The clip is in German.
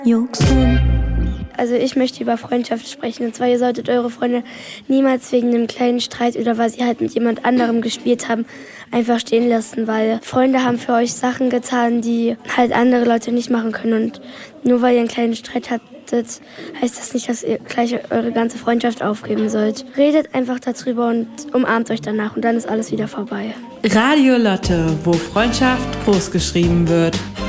Also ich möchte über Freundschaft sprechen. Und zwar, ihr solltet eure Freunde niemals wegen einem kleinen Streit oder weil sie halt mit jemand anderem gespielt haben, einfach stehen lassen. Weil Freunde haben für euch Sachen getan, die halt andere Leute nicht machen können. Und nur weil ihr einen kleinen Streit hattet, heißt das nicht, dass ihr gleich eure ganze Freundschaft aufgeben sollt. Redet einfach darüber und umarmt euch danach und dann ist alles wieder vorbei. Radio Lotte, wo Freundschaft groß geschrieben wird.